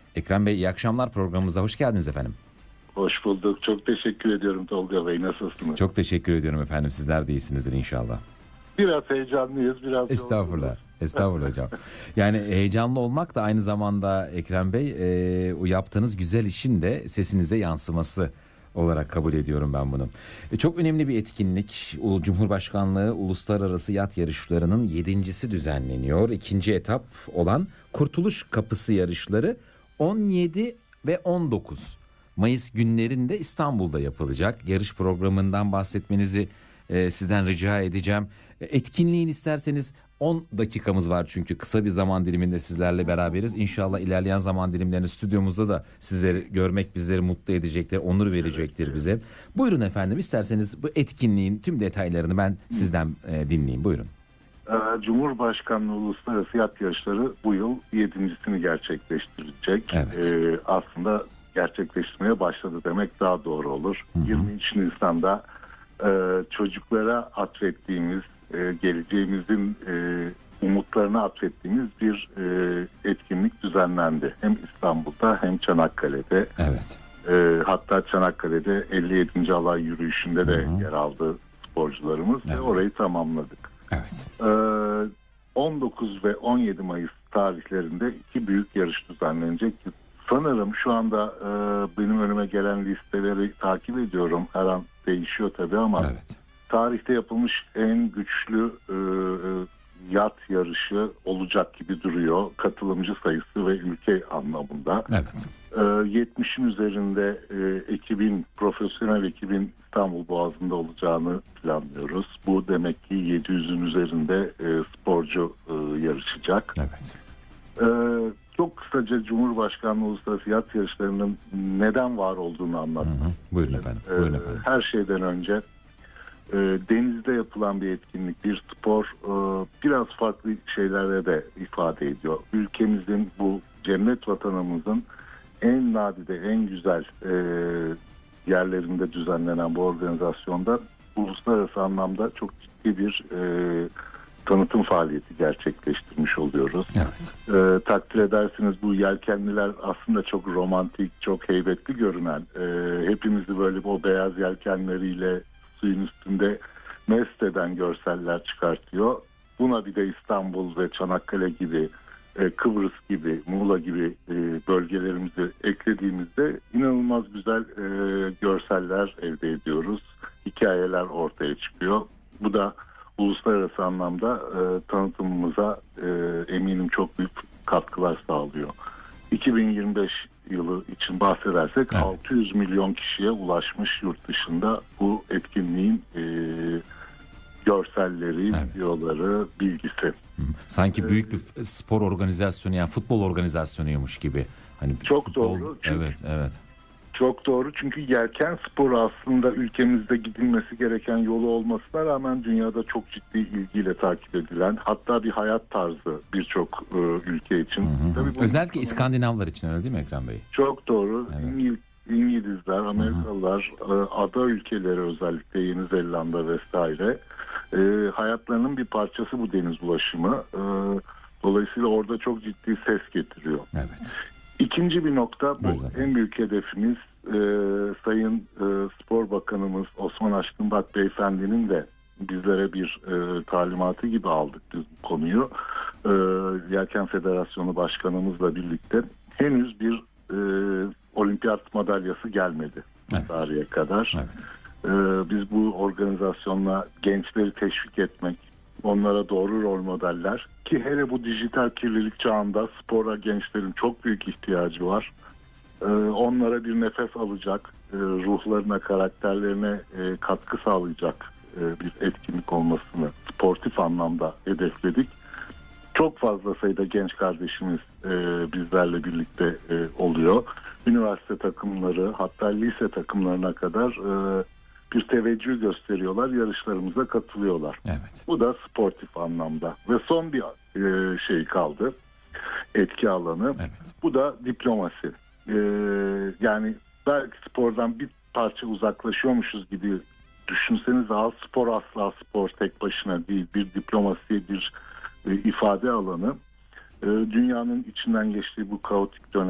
Ekrem Bey, iyi akşamlar, programımıza hoş geldiniz efendim. Hoş bulduk. Çok teşekkür ediyorum Tolga Bey. Nasılsınız? Çok teşekkür ediyorum efendim. Sizler de iyisinizdir inşallah. Biraz heyecanlıyız, biraz Estağfurullah. yorgunuz. Estağfurullah hocam. Yani heyecanlı olmak da aynı zamanda Ekrem Bey, o yaptığınız güzel işin de sesinize yansıması olarak kabul ediyorum ben bunu. Çok önemli bir etkinlik. Cumhurbaşkanlığı Uluslararası Yat Yarışları'nın 7.'si düzenleniyor. 2. etap olan Kurtuluş Kapısı yarışları 17 ve 19 Mayıs günlerinde İstanbul'da yapılacak. Yarış programından bahsetmenizi sizden rica edeceğim. Etkinliğin isterseniz 10 dakikamız var, çünkü kısa bir zaman diliminde sizlerle beraberiz. İnşallah ilerleyen zaman dilimlerinde stüdyomuzda da sizleri görmek bizleri mutlu edecektir, onur verecektir bize. Buyurun efendim, isterseniz bu etkinliğin tüm detaylarını ben sizden dinleyeyim. Buyurun. Cumhurbaşkanlığı Uluslararası Yat Yarışları bu yıl 7.'sini gerçekleştirecek. Evet. Aslında gerçekleştirmeye başladı demek daha doğru olur. Hı hı. 23 Nisan'da çocuklara atfettiğimiz, geleceğimizin umutlarına atfettiğimiz bir etkinlik düzenlendi. Hem İstanbul'da hem Çanakkale'de. Evet. Hatta Çanakkale'de 57. alay yürüyüşünde de yer aldı sporcularımız ve orayı tamamladık. Evet. 19 ve 17 Mayıs tarihlerinde 2 büyük yarış düzenlenecek. Sanırım şu anda benim önüme gelen listeleri takip ediyorum. Her an değişiyor tabii ama Evet. tarihte yapılmış en güçlü yat yarışı olacak gibi duruyor. Katılımcı sayısı ve ülke anlamında. Evet. 70'in üzerinde ekibin, profesyonel ekibin İstanbul Boğazı'nda olacağını planlıyoruz. Bu demek ki 700'ün üzerinde sporcu yarışacak. Evet. Çok kısaca Cumhurbaşkanlığı Uluslararası Yat Yarışları'nın neden var olduğunu anlatmak. Buyurun efendim. Buyurun efendim. Her şeyden önce denizde yapılan bir etkinlik, bir spor biraz farklı şeylere de ifade ediyor. Ülkemizin, bu cennet vatanımızın en nadide, en güzel yerlerinde düzenlenen bu organizasyonda uluslararası anlamda çok ciddi bir tanıtım faaliyeti gerçekleştirmiş oluyoruz. Evet. Takdir edersiniz, bu yelkenliler aslında çok romantik, çok heybetli görünen, hepimizi böyle o beyaz yelkenleriyle suyun üstünde mest eden görseller çıkartıyor. Buna bir de İstanbul ve Çanakkale gibi, Kıbrıs gibi, Muğla gibi bölgelerimizi eklediğimizde inanılmaz güzel görseller elde ediyoruz. Hikayeler ortaya çıkıyor. Bu da uluslararası anlamda tanıtımımıza eminim çok büyük katkılar sağlıyor. 2025 yılı için bahsedersek, evet, 600 milyon kişiye ulaşmış yurt dışında bu etkinliğin görselleri, evet, videoları, bilgisi. Sanki büyük bir spor organizasyonu, yani futbol organizasyonuymuş gibi. Hani çok futbol, doğru. Çünkü, evet. Çok doğru, çünkü yelken sporu aslında ülkemizde gidilmesi gereken yolu olmasına rağmen dünyada çok ciddi ilgiyle takip edilen, hatta bir hayat tarzı birçok ülke için. Tabii özellikle İskandinavlar için, öyle değil mi Ekrem Bey? Çok doğru. Evet. İngilizler, Amerikalılar, ada ülkeleri, özellikle Yeni Zelanda vesaire, hayatlarının bir parçası bu deniz ulaşımı. Dolayısıyla orada çok ciddi ses getiriyor. Evet. İkinci bir nokta, bu Buyurun. en büyük hedefimiz, Sayın Spor Bakanımız Osman Aşkınbak Beyefendi'nin de bizlere bir talimatı gibi aldık biz bu konuyu. Yelken Federasyonu Başkanımızla birlikte henüz bir olimpiyat madalyası gelmedi, evet, tarihe kadar. Evet. Biz bu organizasyonla gençleri teşvik etmek, onlara doğru rol modeller, ki hele bu dijital kirlilik çağında spora gençlerin çok büyük ihtiyacı var. Onlara bir nefes alacak, ruhlarına, karakterlerine katkı sağlayacak bir etkinlik olmasını sportif anlamda hedefledik. Çok fazla sayıda genç kardeşimiz bizlerle birlikte oluyor. Üniversite takımları, hatta lise takımlarına kadar bir teveccüh gösteriyorlar, yarışlarımıza katılıyorlar. Evet. Bu da sportif anlamda. Ve son bir şey kaldı, etki alanı. Evet. Bu da diplomasi. Yani belki spordan bir parça uzaklaşıyormuşuz gibi düşünseniz, spor asla spor tek başına değil, bir diplomasi, bir ifade alanı. Dünyanın içinden geçtiği bu kaotik dönem